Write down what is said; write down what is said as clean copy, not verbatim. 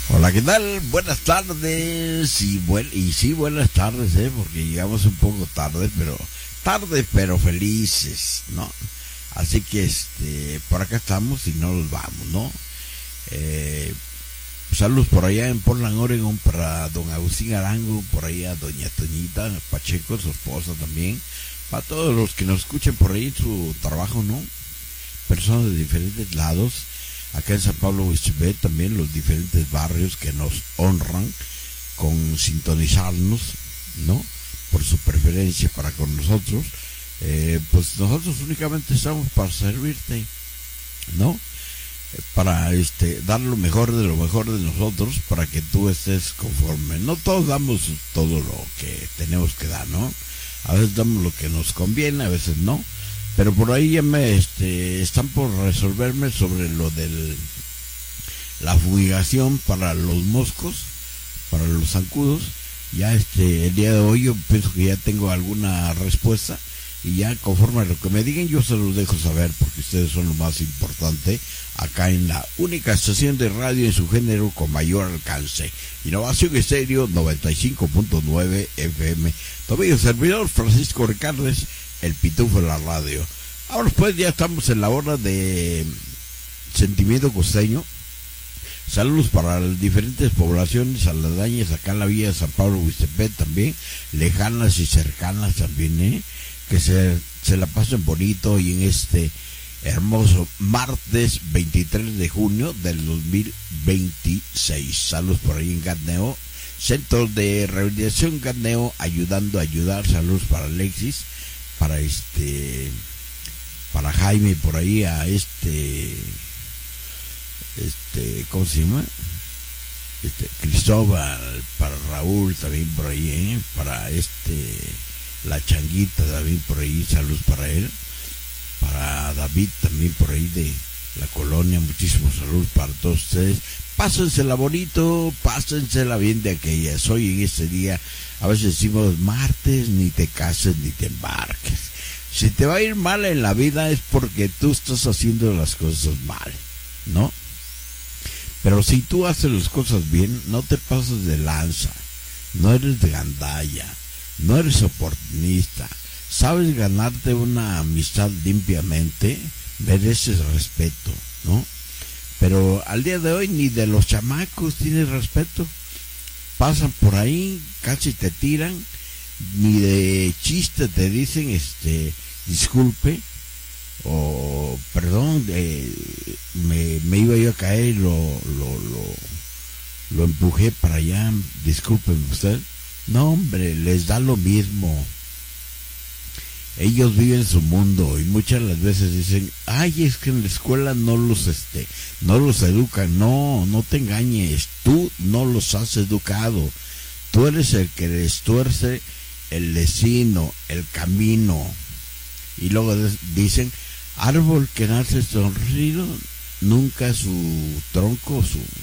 Hola, ¿qué tal? Buenas tardes y sí, buenas tardes, porque llegamos un poco tarde, pero felices, ¿no? Así que por acá estamos y no nos vamos, ¿no? Eh, Saludos por allá en Portland, Oregon, para don Agustín Arango, por allá doña Toñita Pacheco, su esposa también, para todos los que nos escuchen por ahí en su trabajo, ¿no? Personas de diferentes lados, acá en San Pablo Huichipé, también los diferentes barrios que nos honran con sintonizarnos, ¿no? Por su preferencia para con nosotros. Pues nosotros únicamente estamos para servirte, ¿no? Para dar lo mejor de nosotros, para que tú estés conforme. No todos damos todo lo que tenemos que dar, ¿no? A veces damos lo que nos conviene, a veces no. Pero por ahí ya están por resolverme sobre lo de la fumigación para los moscos, para los zancudos. Ya el día de hoy yo pienso que ya tengo alguna respuesta, y ya conforme a lo que me digan yo se los dejo saber, porque ustedes son lo más importante acá en la única estación de radio en su género con mayor alcance, Innovación Estéreo 95.9 FM. Todavía el servidor Francisco Ricardes, el pitufo de la radio. Ahora pues ya estamos en la hora de sentimiento costeño. Saludos para las diferentes poblaciones aledañas acá en la villa de San Pablo Huichipé también, lejanas y cercanas también, que se la pasen bonito y en este hermoso martes 23 de junio del 2026. Saludos por ahí en Gatneo, Centro de Rehabilitación Gatneo, ayudando a ayudar. Saludos para Alexis, para Jaime, por ahí a ¿cómo se llama? Cristóbal, para Raúl también por ahí, para la Changuita también por ahí, saludos para él, para David también por ahí de la colonia, muchísimos saludos para todos ustedes. Pásensela bonito, pásensela bien de aquellas. Hoy en este día, a veces decimos martes, ni te cases ni te embarques. Si te va a ir mal en la vida es porque tú estás haciendo las cosas mal, ¿no? Pero si tú haces las cosas bien, no te pasas de lanza, no eres de gandalla, no eres oportunista, sabes ganarte una amistad limpiamente, mereces respeto, ¿no? Pero al día de hoy ni de los chamacos tienes respeto. Pasan por ahí, casi te tiran, ni de chiste te dicen disculpe o perdón, me iba yo a caer, lo empujé para allá, discúlpeme usted. No, hombre, les da lo mismo. Ellos viven su mundo y muchas las veces dicen, ay, es que en la escuela no los educan. No te engañes, tú no los has educado. Tú eres el que les tuerce el destino, el camino. Y luego dicen, árbol que nace sonrido, nunca su tronco,